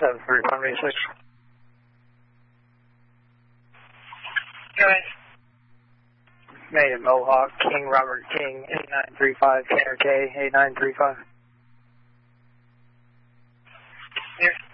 73186. Go ahead. Made at Mohawk, King Robert King, 8935, Tanner K, 8935. Here.